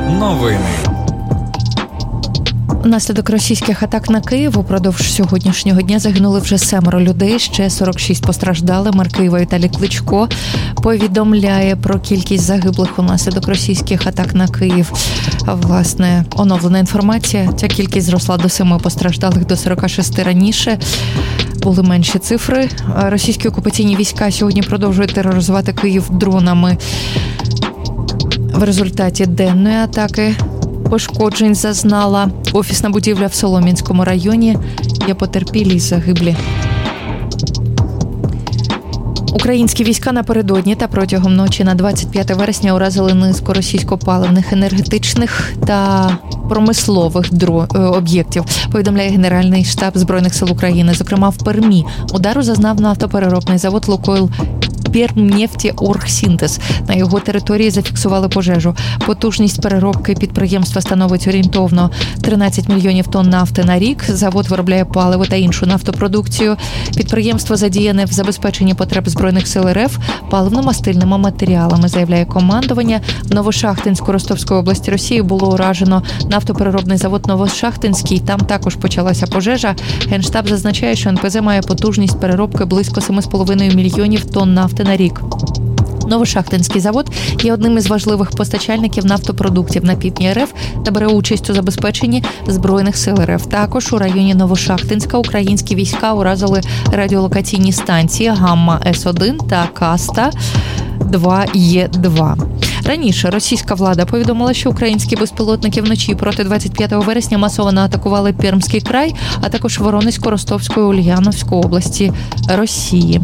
Новини. Внаслідок російських атак на Київ упродовж сьогоднішнього дня загинули вже 7 людей, ще 46 постраждали. Мер Києва Віталій Кличко повідомляє про кількість загиблих унаслідок російських атак на Київ. Власне, оновлена інформація. Ця кількість зросла до 7 постраждалих, до 46 раніше. Були менші цифри. Російські окупаційні війська сьогодні продовжують тероризувати Київ дронами. В результаті денної атаки пошкоджень зазнала офісна будівля в Солом'янському районі. Є потерпілі й загиблі. Українські війська напередодні та протягом ночі на 25 вересня уразили низку російсько-паливних, енергетичних та промислових об'єктів, повідомляє Генеральний штаб Збройних сил України. Зокрема, в Пермі удару зазнав нафтопереробний завод «Лукойл Пермнефтеоргсинтез». На його території зафіксували пожежу. Потужність переробки підприємства становить орієнтовно 13 мільйонів тонн нафти на рік. Завод виробляє паливо та іншу нафтопродукцію. Підприємство задіяне в забезпеченні потреб Збройних сил РФ паливно-мастильними матеріалами, заявляє командування. В Новошахтинську Ростовської області Росії було уражено нафтопереробний завод «Новошахтинський». Там також почалася пожежа. Генштаб зазначає, що НПЗ має потужність переробки близько 7,5 мільйонів тонн нафти на рік. Новошахтинський завод є одним із важливих постачальників нафтопродуктів на півдні РФ та бере участь у забезпеченні Збройних сил РФ. Також у районі Новошахтинська українські війська уразили радіолокаційні станції Гамма-С1 та Каста-2Е2. Раніше російська влада повідомила, що українські безпілотники вночі проти 25 вересня масово атакували Пермський край, а також Воронезьку, Ростовську і Ульяновську області Росії.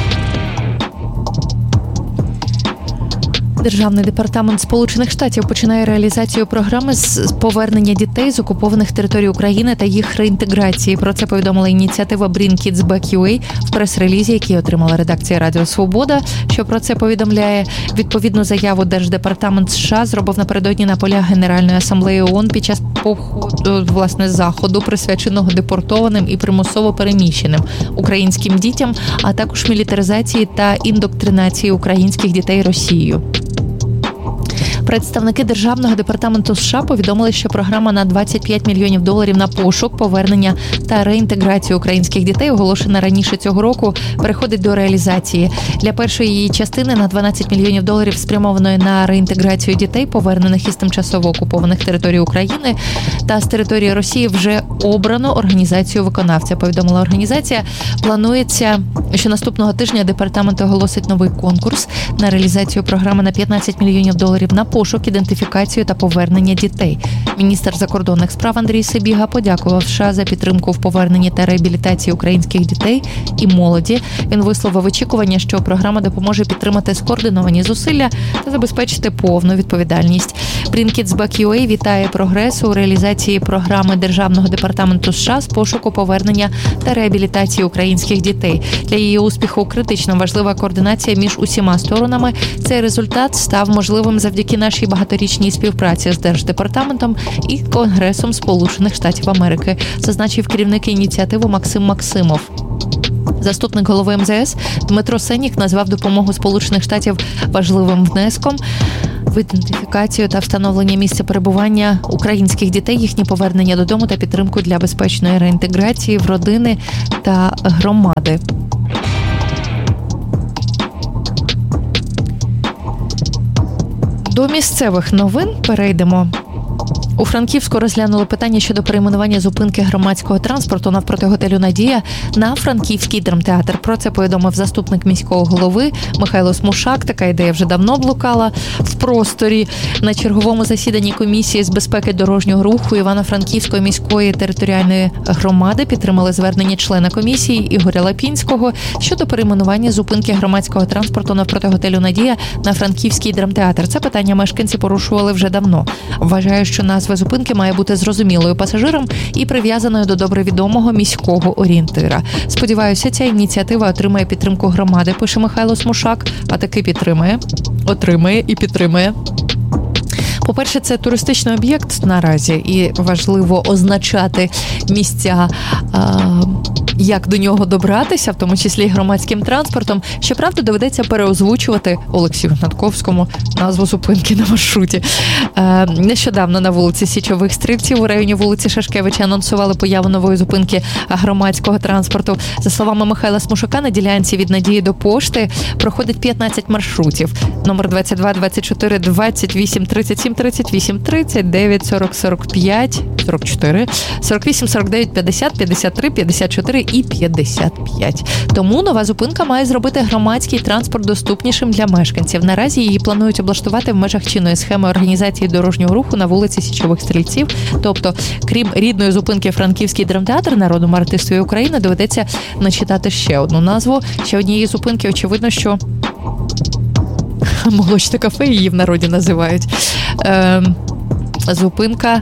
Державний департамент Сполучених Штатів починає реалізацію програми з повернення дітей з окупованих територій України та їх реінтеграції. Про це повідомила ініціатива Bring Kids Back UA в прес-релізі, який отримала редакція Радіо Свобода. Що про це повідомляє? Відповідну заяву Держдепартамент США зробив напередодні на полях Генеральної асамблеї ООН під час заходу, присвяченого депортованим і примусово переміщеним українським дітям, а також мілітаризації та індоктринації українських дітей Росією. Представники Державного департаменту США повідомили, що програма на $25 мільйонів на пошук, повернення та реінтеграцію українських дітей, оголошена раніше цього року, переходить до реалізації. Для першої її частини на $12 мільйонів спрямованої на реінтеграцію дітей, повернених із тимчасово окупованих територій України та з території Росії, вже обрано організацію виконавця. Повідомила організація. Планується, що наступного тижня департамент оголосить новий конкурс на реалізацію програми на $15 мільйонів на пошук, ідентифікацію та повернення дітей. Міністр закордонних справ Андрій Сибіга подякував США за підтримку в поверненні та реабілітації українських дітей і молоді. Він висловив очікування, що програма допоможе підтримати скоординовані зусилля та забезпечити повну відповідальність. Bring Kids Back UA вітає прогрес у реалізації програми Державного департаменту США з пошуку, повернення та реабілітації українських дітей. Для її успіху критично важлива координація між усіма сторонами. Цей результат став можливим завдяки нашій багаторічній співпраці з Держдепартаментом і Конгресом Сполучених Штатів Америки, зазначив керівник ініціативи Максим Максимов. Заступник голови МЗС Дмитро Сеннік назвав допомогу Сполучених Штатів важливим внеском в ідентифікацію та встановлення місця перебування українських дітей, їхнє повернення додому та підтримку для безпечної реінтеграції в родини та громади. До місцевих новин перейдемо. У Франківську розглянули питання щодо перейменування зупинки громадського транспорту навпроти готелю «Надія» на Франківський драмтеатр. Про це повідомив заступник міського голови Михайло Смушак. Така ідея вже давно блукала в просторі. На черговому засіданні комісії з безпеки дорожнього руху Івано-Франківської міської територіальної громади підтримали звернення члена комісії Ігоря Лапінського щодо перейменування зупинки громадського транспорту навпроти готелю «Надія» на Франківський драмтеатр. Це питання мешканці порушували вже давно. Вважаю, що назва зупинки має бути зрозумілою пасажирам і прив'язаною до добре відомого міського орієнтира. Сподіваюся, ця ініціатива отримає підтримку громади, пише Михайло Смушак, а таки отримає і підтримує. По-перше, це туристичний об'єкт наразі, і важливо означати місця як до нього добратися, в тому числі і громадським транспортом. Щоправда, доведеться переозвучувати Олексію Гнатковському назву зупинки на маршруті. Нещодавно на вулиці Січових Стрільців у районі вулиці Шашкевича анонсували появу нової зупинки громадського транспорту. За словами Михайла Смушука, на ділянці від Надії до пошти проходить 15 маршрутів. Номер 22, 24, 28, 37, 38, 39, 40, 45, 44, 48, 49, 50, 53, 54 і 55. Тому нова зупинка має зробити громадський транспорт доступнішим для мешканців. Наразі її планують облаштувати в межах чинної схеми організації дорожнього руху на вулиці Січових Стрільців. Тобто, крім рідної зупинки Франківський драмтеатр народному артистові України, доведеться начитати ще одну назву. Ще однієї зупинки, очевидно, що молочне кафе її в народі називають. Зупинка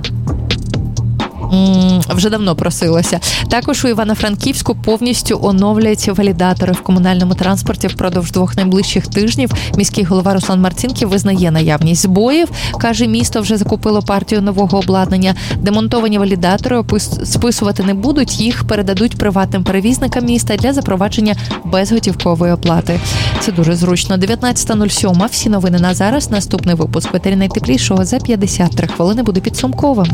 вже давно просилася. Також у Івано-Франківську повністю оновлять валідатори в комунальному транспорті впродовж 2 найближчих тижнів. Міський голова Руслан Марцінків визнає наявність збоїв. Каже, місто вже закупило партію нового обладнання. Демонтовані валідатори списувати не будуть, їх передадуть приватним перевізникам міста для запровадження безготівкової оплати. Це дуже зручно. 19:07. Всі новини на зараз. Наступний випуск «Ветері найтеплішого» за 53 хвилини буде підсумковим.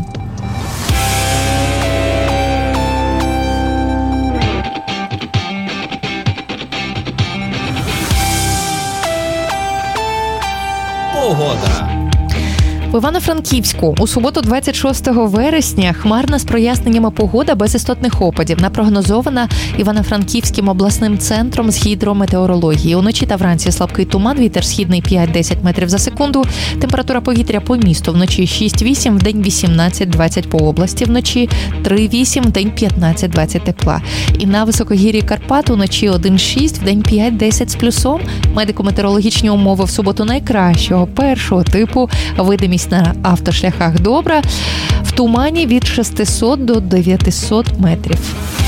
Погода. В Івано-Франківську у суботу 26 вересня хмарна з проясненнями погода без істотних опадів. Напрогнозована Івано-Франківським обласним центром з гідрометеорології. Уночі та вранці слабкий туман, вітер східний 5-10 метрів за секунду. Температура повітря по місту вночі 6-8, вдень 18-20 по області, вночі 3-8, вдень 15-20 тепла. І на високогір'ї Карпат уночі 1-6, вдень 5-10 з плюсом. Медико-метеорологічні умови в суботу найкращого, першого типу, видимість на автошляхах добра, в тумані від 600 до 900 метрів.